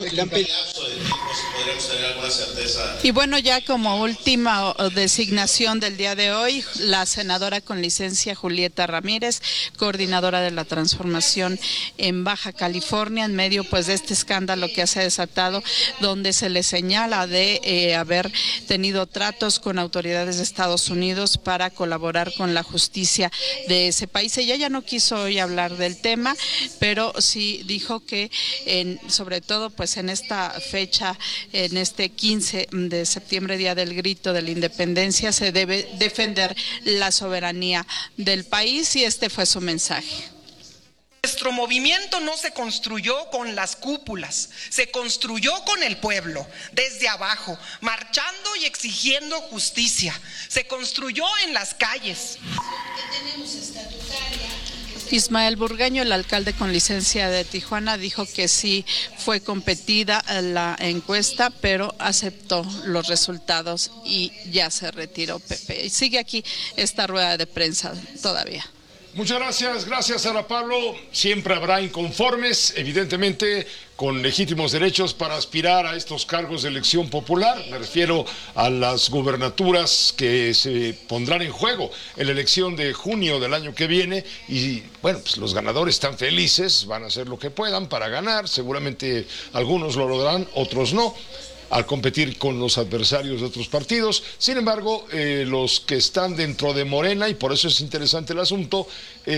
Y bueno, ya como última designación del día de hoy, la senadora con licencia Julieta Ramírez, coordinadora de la transformación en Baja California, en medio pues de este escándalo que se ha desatado, donde se le señala de haber tenido tratos con autoridades de Estados Unidos para colaborar con la justicia de ese país. Ella ya no quiso hoy hablar del tema, pero sí dijo que sobre todo pues en esta fecha, en este 15 de septiembre, Día del Grito de la Independencia, se debe defender la soberanía del país, y este fue su mensaje. Nuestro movimiento no se construyó con las cúpulas, se construyó con el pueblo, desde abajo, marchando y exigiendo justicia. Se construyó en las calles. Ismael Burgueño, el alcalde con licencia de Tijuana, dijo que sí fue competida la encuesta, pero aceptó los resultados y ya se retiró, Pepe. Y sigue aquí esta rueda de prensa todavía. Muchas gracias Sara Pablo. Siempre habrá inconformes, evidentemente, con legítimos derechos para aspirar a estos cargos de elección popular. Me refiero a las gubernaturas que se pondrán en juego en la elección de junio del año que viene. Y bueno, pues los ganadores están felices, van a hacer lo que puedan para ganar. Seguramente algunos lo lograrán, otros no, al competir con los adversarios de otros partidos. Sin embargo, los que están dentro de Morena, y por eso es interesante el asunto,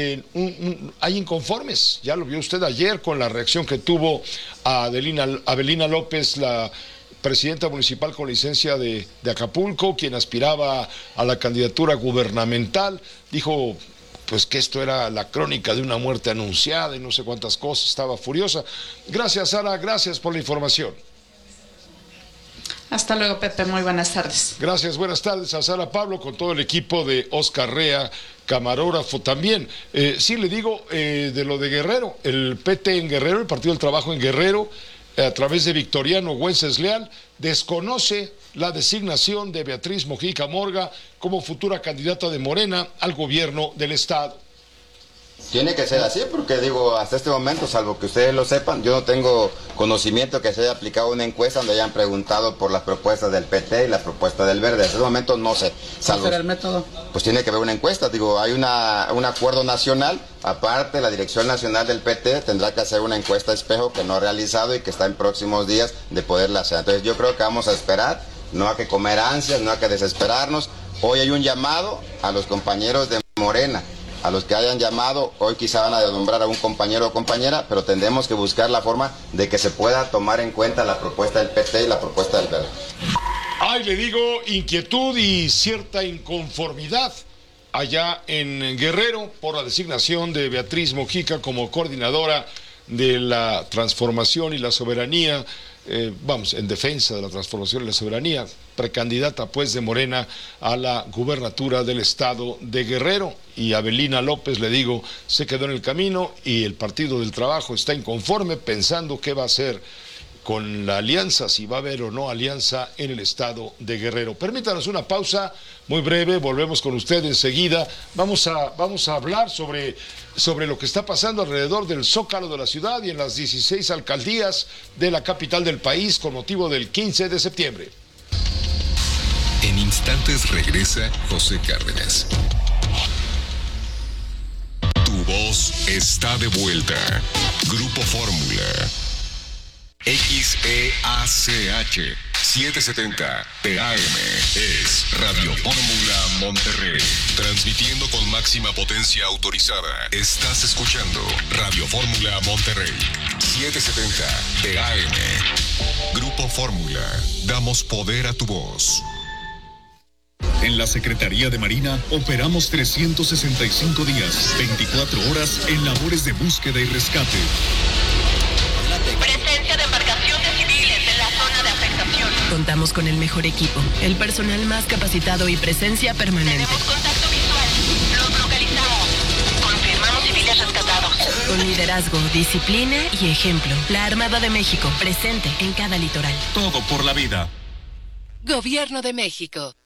hay inconformes. Ya lo vio usted ayer con la reacción que tuvo Abelina López, la presidenta municipal con licencia de Acapulco, quien aspiraba a la candidatura gubernamental. Dijo pues que esto era la crónica de una muerte anunciada y no sé cuántas cosas. Estaba furiosa. Gracias, Sara, gracias por la información. Hasta luego, Pepe, muy buenas tardes. Gracias, buenas tardes a Sara Pablo, con todo el equipo de Oscar Rea, camarógrafo también. Sí, le digo de lo de Guerrero, el PT en Guerrero, el Partido del Trabajo en Guerrero, a través de Victoriano Güences-Leal, desconoce la designación de Beatriz Mojica Morga como futura candidata de Morena al gobierno del estado. Tiene que ser así, porque digo, hasta este momento, salvo que ustedes lo sepan, yo no tengo conocimiento que se haya aplicado una encuesta donde hayan preguntado por las propuestas del PT y la propuesta del Verde. Hasta este momento no sé. ¿Cuál será el método? Pues tiene que haber una encuesta, digo, hay un acuerdo nacional, aparte la Dirección Nacional del PT tendrá que hacer una encuesta espejo que no ha realizado y que está en próximos días de poderla hacer. Entonces yo creo que vamos a esperar, no hay que comer ansias, no hay que desesperarnos. Hoy hay un llamado a los compañeros de Morena, a los que hayan llamado, hoy quizá van a nombrar a un compañero o compañera, pero tendremos que buscar la forma de que se pueda tomar en cuenta la propuesta del PT y la propuesta del Verde. Ay, le digo, inquietud y cierta inconformidad allá en Guerrero por la designación de Beatriz Mojica como coordinadora de la transformación y la soberanía, en defensa de la transformación y la soberanía, precandidata pues de Morena a la gubernatura del estado de Guerrero. Y Abelina López, le digo, se quedó en el camino y el Partido del Trabajo está inconforme pensando qué va a hacer con la alianza, si va a haber o no alianza en el estado de Guerrero. Permítanos una pausa muy breve, volvemos con usted enseguida. Vamos a hablar sobre lo que está pasando alrededor del Zócalo de la ciudad y en las 16 alcaldías de la capital del país con motivo del 15 de septiembre. En instantes regresa José Cárdenas. Tu voz está de vuelta. Grupo Fórmula. XEACH 770 PM es Radio Fórmula Monterrey, transmitiendo con máxima potencia autorizada. Estás escuchando Radio Fórmula Monterrey 770 AM. Grupo Fórmula, damos poder a tu voz. En la Secretaría de Marina operamos 365 días, 24 horas en labores de búsqueda y rescate. Presencia de embarcaciones civiles en la zona de afectación. Contamos con el mejor equipo, el personal más capacitado y presencia permanente. Tenemos contacto visual. Los localizamos. Confirmamos civiles rescatados. Con liderazgo, disciplina y ejemplo. La Armada de México, presente en cada litoral. Todo por la vida. Gobierno de México.